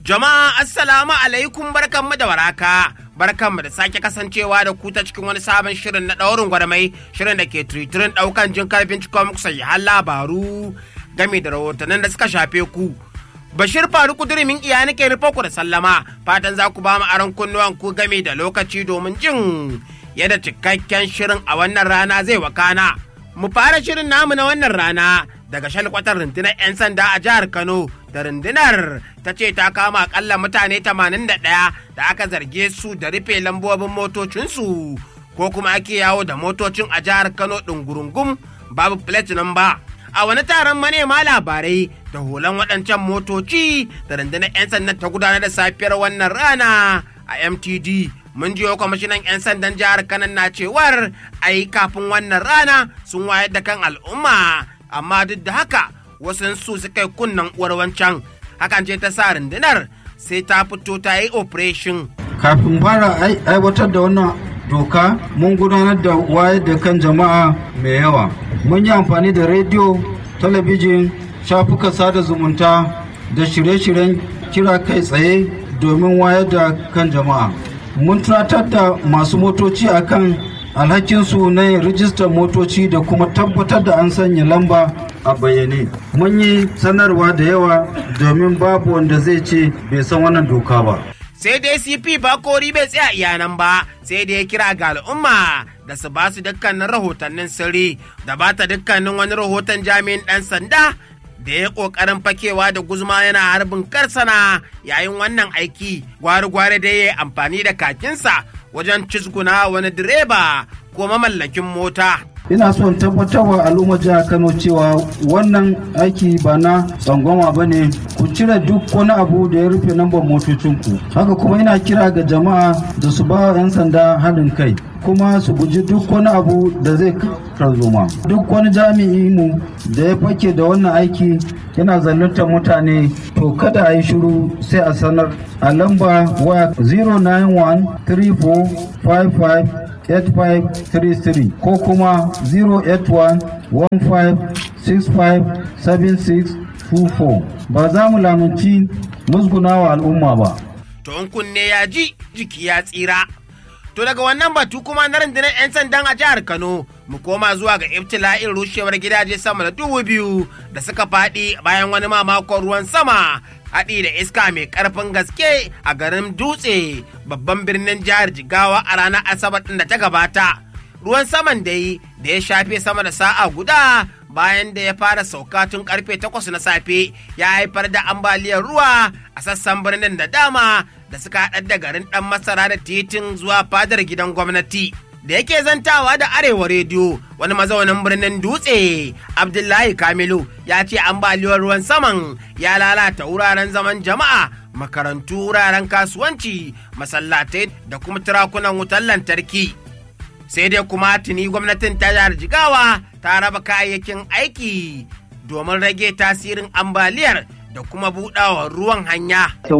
Jama'a assalamu alaikum barkanmu da waraka. Barkanmu da sake kasancewa da ku ta cikin wani sabon shirin na ɗaurin gwarmai, shirin da ke tiritirin ɗaukan jin karfin cikin muku sayyan labaru game da rahotannin da suka shafe ku. Bashir Faruku Durimin iya nake rufe ku da sallama, fatan za ku ba mu aron kunnuwan ku game da lokaci domin jin yadda cikakken shirin a wannan rana zai wakana. Mu fara shirin namu na wannan rana daga shalkwatar rundunar 'yan sanda a jihar Kano, da rundunar ta ce ta kama akalla mutane 81 da aka zarge su da rufe lambobin motocinsu ko kuma ake yawo da motocin a jihar Kano ɗungurungum babu plate number. A wani taron manema labarai da hulan waɗancan motoci da rundunar 'yan sandan ta gudanar da safiyar wannan rana a MTD. Mun jiyo kwamishinan 'yan sandan jihar Kano na cewar ai kafin wannan rana sun wayar da kan al'umma, amma duk da haka wasu su suka yi kunnan uwar wancan. Hakan ce ta sa rundunar sai ta fito ta yi operation. Kafin fara aiwatar da wannan doka mun gudanar da wayar da kan jama'a mai yawa. Mun yi amfani da rediyo, talabijin, shafukan sada zumunta da shirye-shiryen kira kai tsaye domin wayar da kan jama'a. Mun tunatar da masu motoci akan alhakinsu na yin rijistar motoci da kuma tabbatar da an sanya lamba a bayyane. Mun yi sanarwa da yawa domin babu wanda zai ce bai san wannan doka ba. Sai dai CP Bakori bai tsaya iyanan ba, sai da ya kira ga al'umma da su ba su dukkanin rahotannin sirri da ba ta dukkanin wani rahoton jami'in ɗan sanda da ya ƙoƙarin fakewa da guzma yana harbin karsana yayin wannan aiki. Gwari-gwari da ya yi amfani da kakinsa wajen cizguna wani direba ko mamallakin mota. Ina son tabbatarwa al'ummar jihar Kano cewa wannan aiki ba na tsangwama ba ne. Ku cire duk wani abu da ya rufe lambar motocinku. Haka kuma ina kira ga jama'a da su ba 'yan sanda haɗin kai, kuma su guji duk wani abu da zai tarzoma. Duk wani jami'i mu da ya fake da wannan aiki yana zaluntar mutane, to kada a yi shiru sai a sanar a lamba waya 091-3455-8533 ko kuma 081-1565-7624. Ba za mu lamunci musgunawa al'umma ba. To in kunne ya ji jiki ya tsira. To daga wannan batu kuma na rundunar 'yan sandan a jihar Kano, mu koma zuwa ga ibtila'in rushewar gidaje sama da 2,000 da suka faɗi bayan wani mamakon ruwan sama haɗi da iska mai ƙarfin gaske a garin Dutse, babban birnin jihar Jigawa a ranar Asabar ɗin da ta gabata. Ruwan saman da ya shafe sama da sa'a guda bayan da ya fara sauka tun karfe 8 na safe ya haifar da ambaliyar ruwa a sassan birnin da dama da suka haɗar da garin ɗan masara da titin zuwa fadar gidan gwamnati. Da yake zantawa da Arewa Rediyo, wani mazaunin birnin Dutse, Abdullahi Kamilu, ya ce ambaliyar ruwan saman ya lalata wuraren zaman jama'a, makarantu, wuraren kasuwanci, masallatai da kuma turakunan wutar lantarki. Sai dai kuma tuni gwamnatin ta jihar Jigawa ta raba kayayyakin aiki domin rage tasirin ambaliyar da kuma buɗawa ruwan hanya.